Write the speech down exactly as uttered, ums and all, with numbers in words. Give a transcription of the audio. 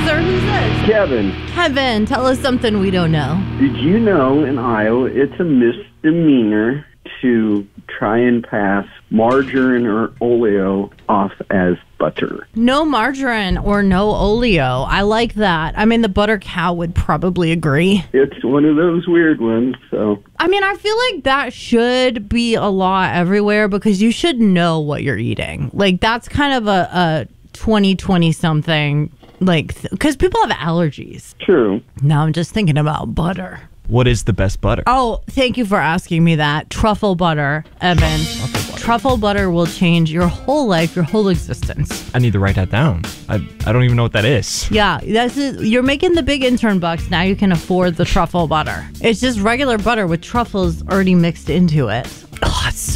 or who's this? Kevin, Kevin, tell us something we don't know. did you know in Iowa it's a misdemeanor to try and pass margarine or oleo off as butter? No margarine or no oleo. I like that. I mean, the butter cow would probably agree. It's one of those weird ones, so... I mean, I feel like that should be a law everywhere because you should know what you're eating. Like, that's kind of a, a twenty twenty something, like, because th- people have allergies. True. Now I'm just thinking about butter. What is the best butter? Oh, thank you for asking me that. Truffle butter, Evan. Truffle butter. Truffle butter will change your whole life, your whole existence. I need to write that down. I I don't even know what that is. Yeah, that's it. You're making the big intern bucks. Now you can afford the truffle butter. It's just regular butter with truffles already mixed into it. Oh, it's so